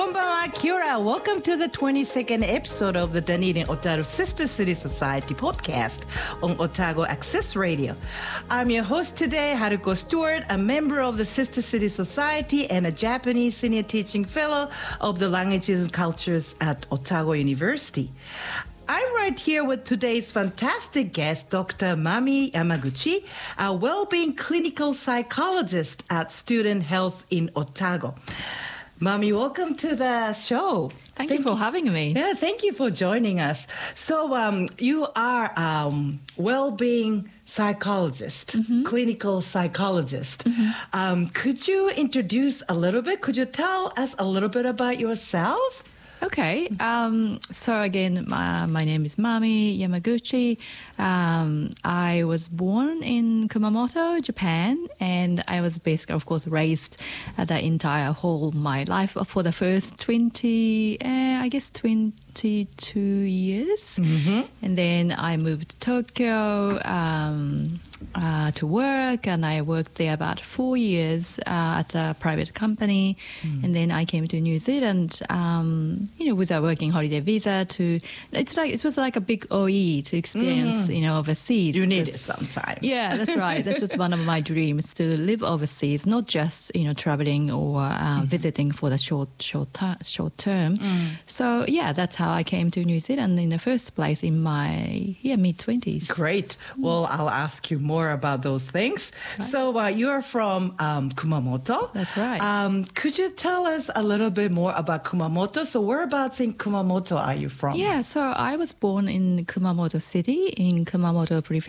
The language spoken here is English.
Konbanwa, Kira. Welcome to the 22nd episode of the Dunedin Otago Sister City Society podcast on Otago Access Radio. I'm your host today, Haruko Stewart, a member of the Sister City Society and a Japanese senior teaching fellow of the Languages and Cultures at Otago University. I'm right here with today's fantastic guest, Dr. Mami Yamaguchi, a well-being clinical psychologist at Student Health in Otago. Mami, welcome to the show. Thank you for having me. Yeah, thank you for joining us. So you are well-being psychologist, clinical psychologist. Could you introduce a little bit? Could you tell us a little bit about yourself? Okay. So again, my name is Mami Yamaguchi. I was born in Kumamoto, Japan, and I was basically, of course, raised the entire whole my life for the first 22 years. And then I moved to Tokyo to work, and I worked there about 4 years at a private company. And then I came to New Zealand, with a working holiday visa it was like a big OE to experience, overseas. You need it sometimes. Yeah, that's right. That was one of my dreams, to live overseas, not just, traveling or visiting for the short term. So, yeah, that's how I came to New Zealand in the first place in my mid-20s. Great. Well, I'll ask you more about those things. Right. So you're from Kumamoto. That's right. Could you tell us a little bit more about Kumamoto? So whereabouts in Kumamoto are you from? Yeah, so I was born in Kumamoto City, in Kumamoto Prefecture.